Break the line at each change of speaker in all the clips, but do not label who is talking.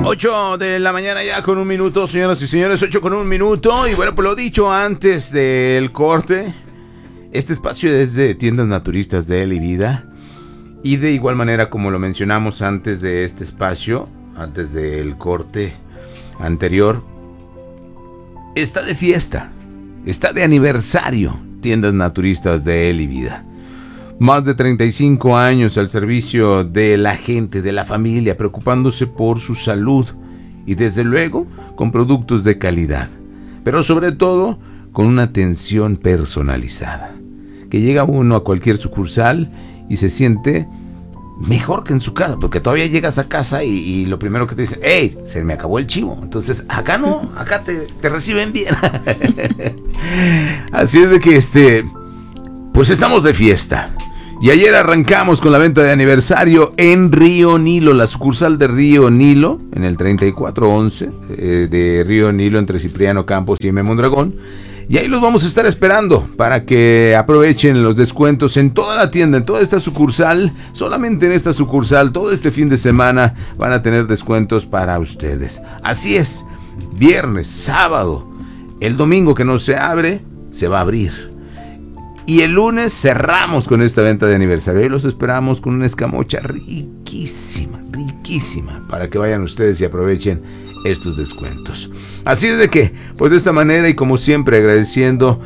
8 de la mañana ya con 1 minuto, señoras y señores, 8 con 1 minuto. Y bueno, pues lo dicho antes del corte, este espacio es de Tiendas Naturistas de Él y Vida. Y de igual manera como lo mencionamos antes de este espacio, antes del corte anterior, está de fiesta, está de aniversario Tiendas Naturistas de Él y Vida. Más de 35 años al servicio de la gente, de la familia, preocupándose por su salud y desde luego con productos de calidad, pero sobre todo con una atención personalizada, que llega uno a cualquier sucursal y se siente mejor que en su casa, porque todavía llegas a casa y lo primero que te dicen, ¡hey! Se me acabó el chivo. Entonces, acá no, acá te reciben bien. Así es de que pues estamos de fiesta. Y ayer arrancamos con la venta de aniversario en Río Nilo, la sucursal de Río Nilo, en el 3411 de Río Nilo, entre Cipriano Campos y M. Mondragón. Y ahí los vamos a estar esperando para que aprovechen los descuentos en toda la tienda, en toda esta sucursal. Solamente en esta sucursal, todo este fin de semana van a tener descuentos para ustedes. Así es, viernes, sábado, el domingo que no se abre, se va a abrir. Y el lunes cerramos con esta venta de aniversario. Y los esperamos con una escamocha riquísima, riquísima, para que vayan ustedes y aprovechen estos descuentos. Así es de que, pues de esta manera y como siempre agradeciendo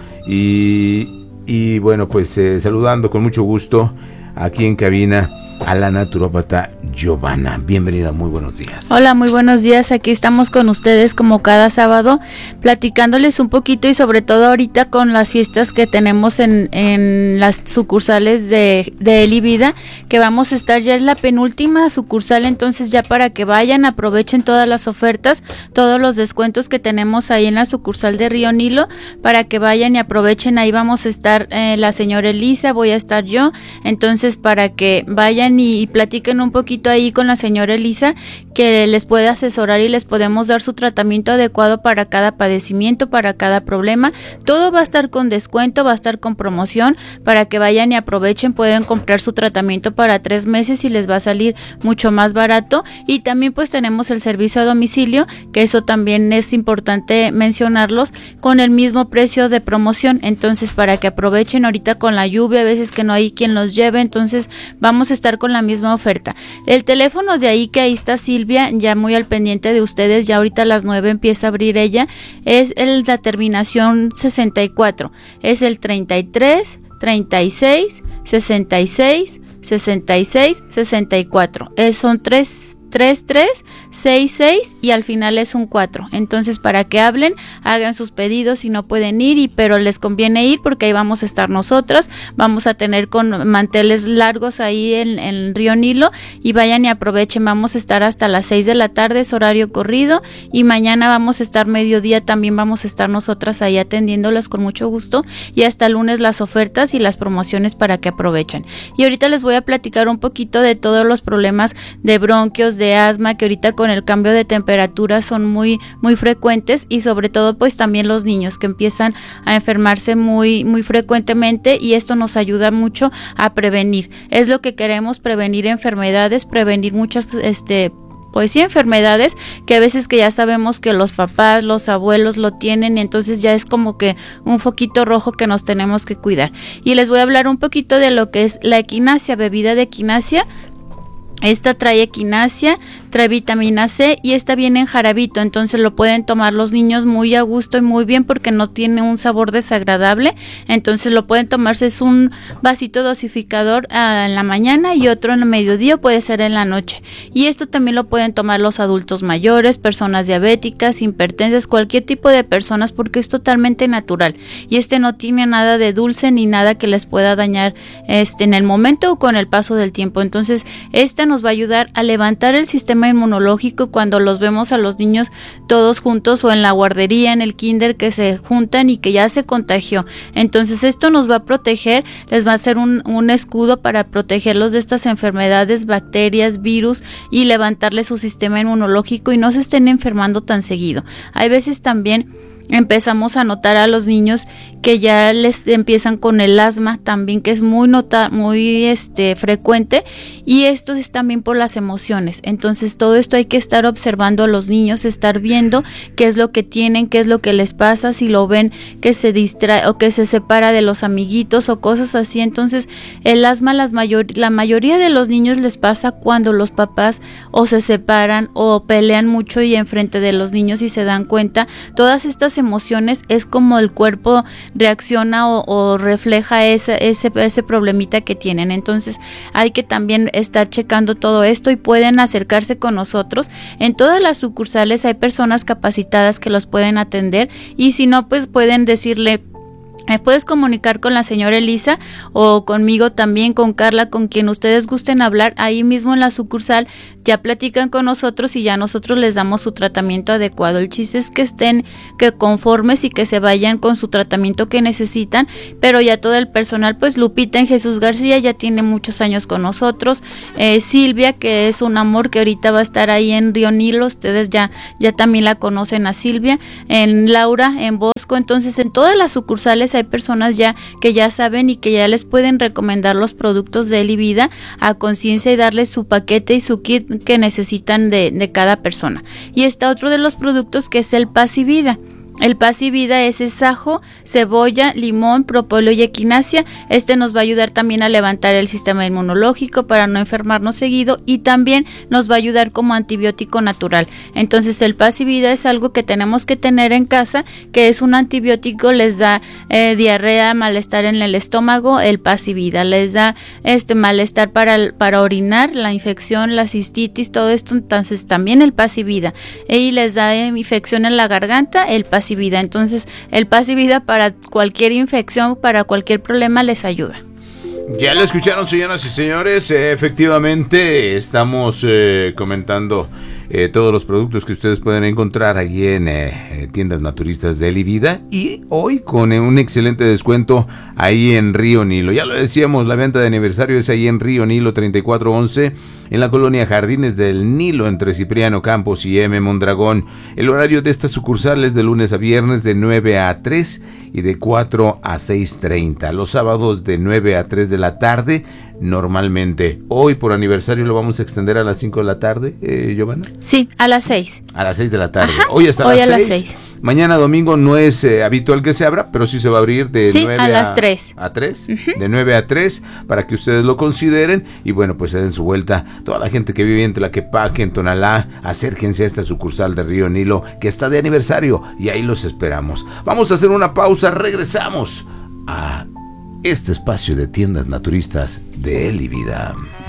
y bueno, pues saludando con mucho gusto aquí en cabina a la naturópata Giovanna. Bienvenida, muy buenos días.
Hola, muy buenos días. Aquí estamos con ustedes como cada sábado, platicándoles un poquito y sobre todo ahorita con las fiestas que tenemos en las sucursales de Él y Vida, que vamos a estar, ya es la penúltima sucursal, entonces ya para que vayan, aprovechen todas las ofertas, todos los descuentos que tenemos ahí en la sucursal de Río Nilo, para que vayan y aprovechen. Ahí vamos a estar la señora Elisa, voy a estar yo, entonces para que vayan y platiquen un poquito ahí con la señora Elisa, que les puede asesorar y les podemos dar su tratamiento adecuado para cada padecimiento, para cada problema. Todo va a estar con descuento, va a estar con promoción, para que vayan y aprovechen. Pueden comprar su tratamiento para 3 meses y les va a salir mucho más barato. Y también pues tenemos el servicio a domicilio, que eso también es importante mencionarlos, con el mismo precio de promoción. Entonces para que aprovechen ahorita con la lluvia, a veces que no hay quien los lleve, entonces vamos a estar con la misma oferta. El teléfono de ahí, que ahí está Silvia, ya muy al pendiente de ustedes, ya ahorita a las 9 empieza a abrir ella, es la terminación 64, es el 33 36 66 66 64, son 3366 y al final es un 4. Entonces para que hablen, hagan sus pedidos si no pueden ir, pero les conviene ir porque ahí vamos a estar nosotras, vamos a tener con manteles largos ahí en Río Nilo, y vayan y aprovechen. Vamos a estar hasta las 6 de la tarde, es horario corrido, y mañana vamos a estar mediodía, también vamos a estar nosotras ahí atendiéndolas con mucho gusto, y hasta el lunes las ofertas y las promociones para que aprovechen. Y ahorita les voy a platicar un poquito de todos los problemas de bronquios, de asma, que ahorita con el cambio de temperatura son muy frecuentes, y sobre todo pues también los niños que empiezan a enfermarse muy frecuentemente, y esto nos ayuda mucho a prevenir. Es lo que queremos, prevenir enfermedades, prevenir muchas pues sí, enfermedades que a veces que ya sabemos que los papás, los abuelos lo tienen, y entonces ya es como que un foquito rojo que nos tenemos que cuidar. Y les voy a hablar un poquito de lo que es la equinacia, bebida de equinacia. Esta trae equinacia, trae vitamina C y esta viene en jarabito, entonces lo pueden tomar los niños muy a gusto y muy bien porque no tiene un sabor desagradable. Entonces lo pueden tomarse, es un vasito dosificador en la mañana y otro en el mediodía, puede ser en la noche. Y esto también lo pueden tomar los adultos mayores, personas diabéticas, hipertensas, cualquier tipo de personas, porque es totalmente natural y no tiene nada de dulce ni nada que les pueda dañar en el momento o con el paso del tiempo. Entonces nos va a ayudar a levantar el sistema inmunológico cuando los vemos a los niños todos juntos o en la guardería, en el kinder, que se juntan y que ya se contagió. Entonces esto nos va a proteger, les va a ser un escudo para protegerlos de estas enfermedades, bacterias, virus, y levantarles su sistema inmunológico y no se estén enfermando tan seguido. Hay veces también empezamos a notar a los niños que ya les empiezan con el asma también, que es muy frecuente, y esto es también por las emociones. Entonces todo esto hay que estar observando a los niños, estar viendo qué es lo que tienen, qué es lo que les pasa, si lo ven que se distrae o que se separa de los amiguitos o cosas así. Entonces el asma la mayoría de los niños les pasa cuando los papás o se separan o pelean mucho y enfrente de los niños, y se dan cuenta, todas estas emociones es como el cuerpo reacciona o refleja ese problemita que tienen. Entonces hay que también estar checando todo esto, y pueden acercarse con nosotros. En todas las sucursales hay personas capacitadas que los pueden atender, y si no, pues pueden decirle: me puedes comunicar con la señora Elisa o conmigo también, con Carla, con quien ustedes gusten hablar. Ahí mismo en la sucursal ya platican con nosotros y ya nosotros les damos su tratamiento adecuado. El chiste es que estén conformes y que se vayan con su tratamiento que necesitan, pero ya todo el personal, pues Lupita en Jesús García ya tiene muchos años con nosotros, Silvia, que es un amor, que ahorita va a estar ahí en Río Nilo, ustedes ya también la conocen a Silvia, en Laura, en Bosco. Entonces en todas las sucursales hay personas ya que ya saben y que ya les pueden recomendar los productos de Él y Vida a conciencia, y darles su paquete y su kit que necesitan de cada persona. Y está otro de los productos, que es el Paz y Vida. El Paz y Vida es ajo, cebolla, limón, propóleo y equinacia. Nos va a ayudar también a levantar el sistema inmunológico para no enfermarnos seguido, y también nos va a ayudar como antibiótico natural. Entonces el Paz y Vida es algo que tenemos que tener en casa, que es un antibiótico, les da diarrea, malestar en el estómago, el Paz y Vida. Les da malestar para orinar, la infección, la cistitis, todo esto, entonces también el Paz y Vida. Y les da infección en la garganta, el Paz y Vida. Entonces el Paz y Vida para cualquier infección, para cualquier problema, les ayuda.
Ya lo escucharon, señoras y señores, efectivamente estamos comentando todos los productos que ustedes pueden encontrar allí en tiendas naturistas de Él y Vida, y hoy con un excelente descuento ahí en Río Nilo. Ya lo decíamos, la venta de aniversario es ahí en Río Nilo 3411, en la colonia Jardines del Nilo, entre Cipriano Campos y M. Mondragón. El horario de esta sucursal es de lunes a viernes de 9 a 3 y de 4 a 6:30. Los sábados de 9 a 3 de la tarde normalmente. Hoy por aniversario lo vamos a extender a las 5 de la tarde, Giovanna.
Sí, a las 6.
A las 6 de la tarde.
Ajá.
Hoy hasta
Hoy
las
a
6.
las 6.
Mañana domingo no es habitual que se abra, pero sí se va a abrir de 9
a las 3.
A 3, de 9 a 3, para que ustedes lo consideren y bueno, pues se den su vuelta. Toda la gente que vive en Tlaquepaque, en Tonalá, acérquense a esta sucursal de Río Nilo, que está de aniversario, y ahí los esperamos. Vamos a hacer una pausa, regresamos a este espacio de tiendas naturistas de Él y Vida.